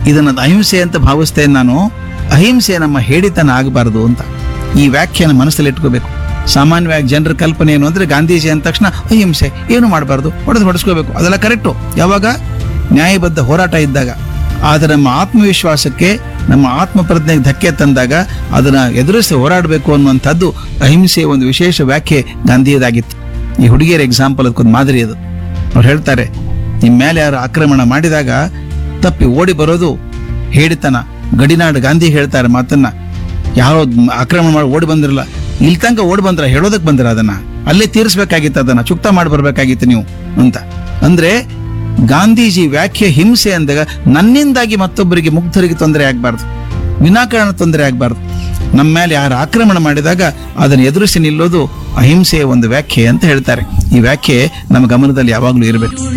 ಇದನ್ನ ಅಹಿಂಸೆ ಅಂತ ಭಾವಿಸ್ತೇನೆ ನಾನು. ಅಹಿಂಸೆ ನಮ್ಮ ಹೇಡಿತನ ಆಗಬಾರದು ಅಂತ ಈ ವ್ಯಾಖ್ಯಾನ ಮನಸ್ಸಲ್ಲಿ ಇಟ್ಕೋಬೇಕು. ಸಾಮಾನ್ಯವಾಗಿ ಜನರ ಕಲ್ಪನೆ ಏನು ಅಂದ್ರೆ ಗಾಂಧೀಜಿ ಅಂದ ತಕ್ಷಣ ಅಹಿಂಸೆ ಏನು ಮಾಡಬಾರ್ದು, ಹೊಡೆಸ್ಕೋಬೇಕು, ಅದೆಲ್ಲ ಕರೆಕ್ಟು ಯಾವಾಗ ನ್ಯಾಯಬದ್ಧ ಹೋರಾಟ ಇದ್ದಾಗ. ಆದರೆ ನಮ್ಮ ಆತ್ಮವಿಶ್ವಾಸಕ್ಕೆ ನಮ್ಮ ಆತ್ಮ ಪ್ರಜ್ಞೆಗೆ ಧಕ್ಕೆ ತಂದಾಗ ಅದನ್ನ ಎದುರಿಸಿ ಹೋರಾಡಬೇಕು ಅನ್ನುವಂಥದ್ದು ಅಹಿಂಸೆಯ ಒಂದು ವಿಶೇಷ ವ್ಯಾಖ್ಯೆ ಗಾಂಧಿಯದಾಗಿತ್ತು. ಈ ಹುಡುಗಿಯರ ಎಕ್ಸಾಂಪಲ್ ಅದಕ್ಕೊಂದು ಮಾದರಿ ಅದು. ಅವ್ರು ಹೇಳ್ತಾರೆ, ನಿಮ್ಮ ಮೇಲೆ ಯಾರು ಆಕ್ರಮಣ ಮಾಡಿದಾಗ ತಪ್ಪಿ ಓಡಿ ಬರೋದು ಹೇಳಿತನ. ಗಡಿನಾಡು ಗಾಂಧಿ ಹೇಳ್ತಾರೆ ಮಾತನ್ನ, ಯಾರೋ ಆಕ್ರಮಣ ಮಾಡಿ ಓಡಿ ಬಂದಿರಲ್ಲ, ಇಲ್ಲಿ ತನಕ ಓಡಿ ಬಂದ್ರ ಹೇಳೋದಕ್ಕೆ ಬಂದಿರ, ಅದನ್ನ ಅಲ್ಲೇ ತೀರಿಸ್ಬೇಕಾಗಿತ್ತು, ಅದನ್ನ ಚುಕ್ತ ಮಾಡಿ ಬರ್ಬೇಕಾಗಿತ್ತು ನೀವು ಅಂತ. ಅಂದ್ರೆ ಗಾಂಧೀಜಿ ವ್ಯಾಖ್ಯೆ ಹಿಂಸೆ ಅಂದಾಗ ನನ್ನಿಂದಾಗಿ ಮತ್ತೊಬ್ಬರಿಗೆ ಮುಗ್ಧರಿಗೆ ತೊಂದರೆ ಆಗ್ಬಾರ್ದು, ವಿನಾಕಾರಣ ತೊಂದರೆ ಆಗ್ಬಾರ್ದು. ನಮ್ಮ ಮೇಲೆ ಯಾರು ಆಕ್ರಮಣ ಮಾಡಿದಾಗ ಅದನ್ನು ಎದುರಿಸಿ ನಿಲ್ಲೋದು ಅಹಿಂಸೆಯ ಒಂದು ವ್ಯಾಖ್ಯೆ ಅಂತ ಹೇಳ್ತಾರೆ. ಈ ವ್ಯಾಖ್ಯೆ ನಮ್ಮ ಗಮನದಲ್ಲಿ ಯಾವಾಗಲೂ ಇರಬೇಕು.